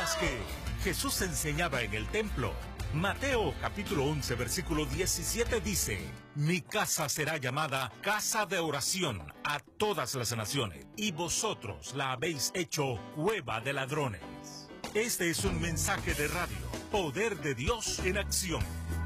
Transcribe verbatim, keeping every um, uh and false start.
mientras que Jesús enseñaba en el templo, Mateo capítulo once versículo diecisiete dice: mi casa será llamada casa de oración a todas las naciones, y vosotros la habéis hecho cueva de ladrones. Este es un mensaje de radio, Poder de Dios en acción.